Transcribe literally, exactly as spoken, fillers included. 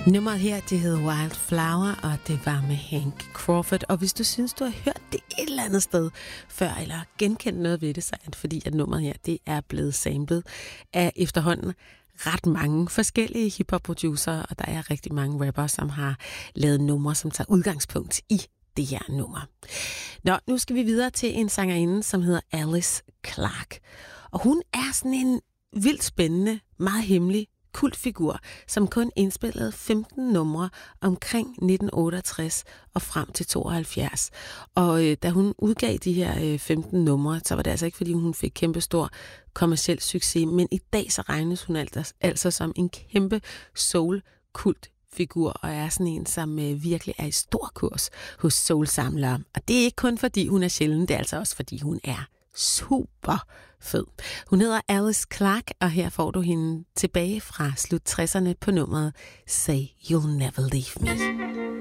Nummeret her, det hedder Wildflower, og det var med Hank Crawford. Og hvis du synes, du har hørt det et eller andet sted før, eller genkendt noget ved det, så er det fordi, at nummeret her, det er blevet samlet af efterhånden ret mange forskellige hiphop-producer, og der er rigtig mange rappere, som har lavet numre, som tager udgangspunkt i det her nummer. Nå, nu skal vi videre til en sangerinde, som hedder Alice Clark. Og hun er sådan en vildt spændende, meget hemmelig kultfigur, som kun indspillede femten numre omkring nitten otteogtres og frem til tooghalvfjerds. Og øh, da hun udgav de her øh, femten numre, så var det altså ikke, fordi hun fik kæmpestor kommerciel succes, men i dag så regnes hun altså, altså som en kæmpe soul-kult figur, og er sådan en, som øh, virkelig er i stor kurs hos soulsamlere. Og det er ikke kun fordi hun er sjælden, det er altså også fordi hun er super fed. Hun hedder Alice Clark, og her får du hende tilbage fra slut tresserne på nummeret Say You'll Never Leave Me.